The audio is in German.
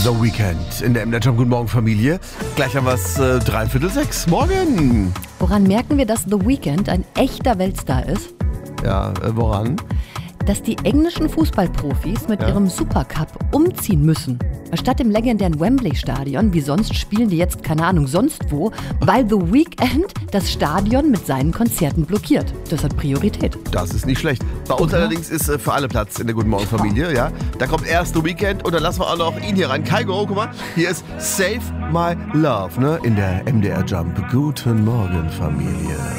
The Weeknd in der MDR Jam. Guten Morgen, Familie. Gleich haben wir es 5:45. Morgen. Woran merken wir, dass The Weeknd ein echter Weltstar ist? Ja, woran? Dass die englischen Fußballprofis mit ihrem Supercup umziehen müssen. Statt im legendären Wembley-Stadion, wie sonst, spielen die jetzt, keine Ahnung, sonst wo, weil The Weeknd das Stadion mit seinen Konzerten blockiert. Das hat Priorität. Das ist nicht schlecht. Bei uns allerdings ist für alle Platz in der Guten Morgen Familie. Ja? Da kommt erst The Weeknd und dann lassen wir auch noch ihn hier rein. Kaigo, guck mal, hier ist Save My Love, ne? In der MDR Jump. Guten Morgen, Familie.